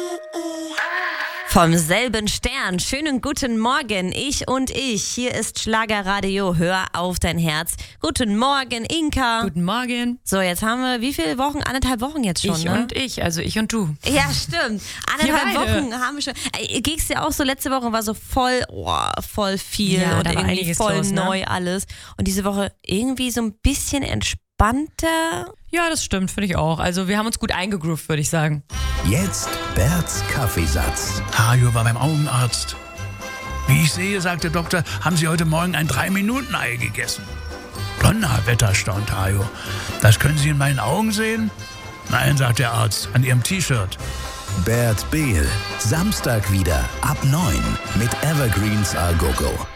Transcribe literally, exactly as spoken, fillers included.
Vom selben Stern, schönen guten Morgen, ich und ich. Hier ist Schlagerradio, hör auf dein Herz. Guten Morgen, Inka. Guten Morgen. So, jetzt haben wir wie viele Wochen? Anderthalb Wochen jetzt schon, ich ne? und ich, also ich und du. Ja, stimmt. Anderthalb Wir beide. Wochen haben wir schon. Ging's dir auch so, letzte Woche war so voll, oh, voll viel Ja, und da war irgendwie einiges voll los, ne? neu alles. Und diese Woche irgendwie so ein bisschen entspannter. Ja, das stimmt, finde ich auch. Also wir haben uns gut eingegroovt, würde ich sagen. Jetzt Berts Kaffeesatz. Hajo war beim Augenarzt. Wie ich sehe, sagt der Doktor, haben Sie heute Morgen ein drei-Minuten-Ei gegessen. Donnerwetter, staunt Hajo. Das können Sie in meinen Augen sehen? Nein, sagt der Arzt, an Ihrem T-Shirt. Bert Behl. Samstag wieder ab neun mit Evergreens A Go Go.